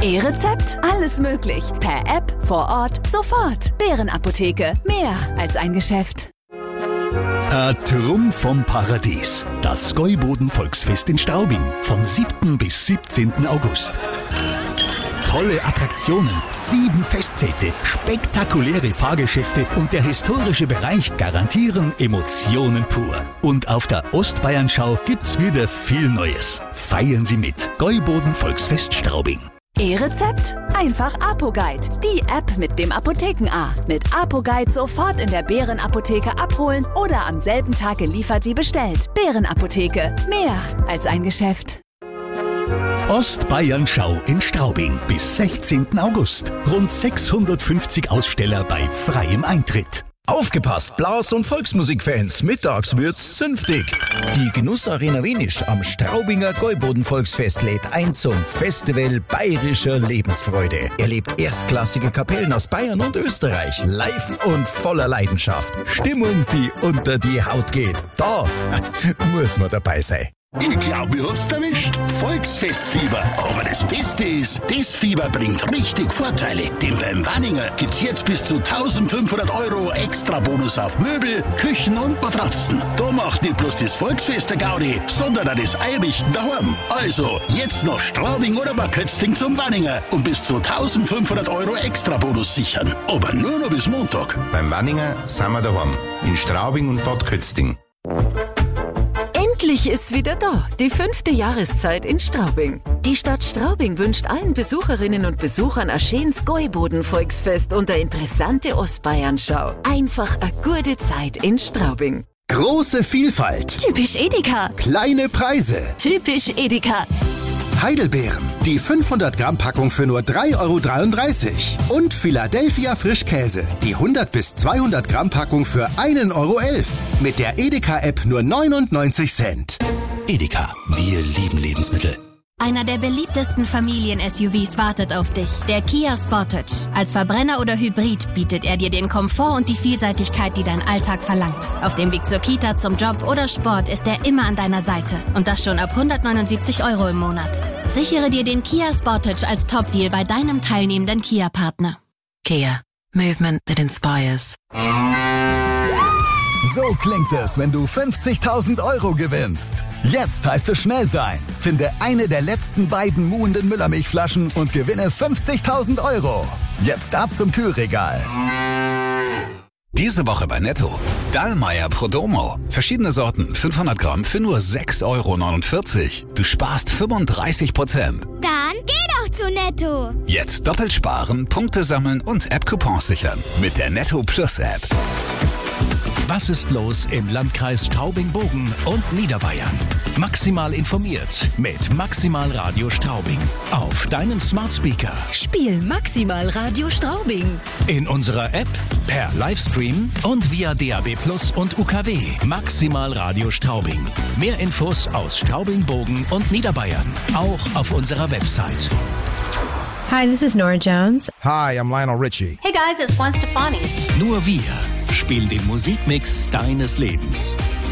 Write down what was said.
E-Rezept? Alles möglich. Per App, vor Ort, sofort. Bärenapotheke. Mehr als ein Geschäft. Ein Traum vom Paradies. Das Gäuboden-Volksfest in Straubing. Vom 7. bis 17. August. Tolle Attraktionen, 7 Festzelte, spektakuläre Fahrgeschäfte und der historische Bereich garantieren Emotionen pur. Und auf der Ostbayernschau gibt's wieder viel Neues. Feiern Sie mit. Gäuboden-Volksfest Straubing. E-Rezept? Einfach ApoGuide. Die App mit dem Apotheken-A. Mit ApoGuide sofort in der Bärenapotheke abholen oder am selben Tag geliefert wie bestellt. Bärenapotheke. Mehr als ein Geschäft. Ostbayernschau in Straubing bis 16. August. Rund 650 Aussteller bei freiem Eintritt. Aufgepasst, Blas- und Volksmusikfans, mittags wird's zünftig. Die Genussarena Wenisch am Straubinger Gäuboden-Volksfest lädt ein zum Festival bayerischer Lebensfreude. Erlebt erstklassige Kapellen aus Bayern und Österreich, live und voller Leidenschaft. Stimmung, die unter die Haut geht. Da muss man dabei sein. Ich glaube, ihr habt's erwischt. Volksfestfieber. Aber das Beste ist, das Fieber bringt richtig Vorteile. Denn beim Wanninger gibt's jetzt bis zu 1.500 € extra Bonus auf Möbel, Küchen und Matratzen. Da macht nicht bloß das Volksfest der Gaudi, sondern auch das Einrichten daheim. Also, jetzt noch Straubing oder Bad Kötzting zum Wanninger und bis zu 1.500 € extra Bonus sichern. Aber nur noch bis Montag. Beim Wanninger sind wir daheim. In Straubing und Bad Kötzting. Endlich ist wieder da, die 5. Jahreszeit in Straubing. Die Stadt Straubing wünscht allen Besucherinnen und Besuchern ein schönes Gäuboden-Volksfest und eine interessante Ostbayernschau. Einfach eine gute Zeit in Straubing. Große Vielfalt. Typisch Edeka. Kleine Preise. Typisch Edeka. Heidelbeeren. Die 500 Gramm Packung für nur 3,33 €. Und Philadelphia Frischkäse. Die 100 bis 200 Gramm Packung für 1,11 €. Mit der Edeka-App nur 99 Cent. Edeka, wir lieben Lebensmittel. Einer der beliebtesten Familien-SUVs wartet auf dich. Der Kia Sportage. Als Verbrenner oder Hybrid bietet er dir den Komfort und die Vielseitigkeit, die dein Alltag verlangt. Auf dem Weg zur Kita, zum Job oder Sport ist er immer an deiner Seite. Und das schon ab 179 € im Monat. Sichere dir den Kia Sportage als Top-Deal bei deinem teilnehmenden Kia-Partner. Kia. Movement that inspires. So klingt es, wenn du 50.000 € gewinnst. Jetzt heißt es schnell sein. Finde eine der letzten beiden muhenden Müllermilchflaschen und gewinne 50.000 €. Jetzt ab zum Kühlregal. Diese Woche bei Netto. Dallmayr Prodomo. Verschiedene Sorten, 500 Gramm für nur 6,49 €. Du sparst 35%. Dann geh doch zu Netto. Jetzt doppelt sparen, Punkte sammeln und App-Coupons sichern. Mit der Netto Plus App. Was ist los im Landkreis Straubing-Bogen und Niederbayern? Maximal informiert mit Maximal Radio Straubing. Auf deinem Smart Speaker. Spiel Maximal Radio Straubing. In unserer App, per Livestream und via DAB+ und UKW. Maximal Radio Straubing. Mehr Infos aus Straubing-Bogen und Niederbayern. Auch auf unserer Website. Hi, this is Nora Jones. Hi, I'm Lionel Richie. Hey guys, it's Gwen Stefani. Nur wir spielen den Musikmix deines Lebens.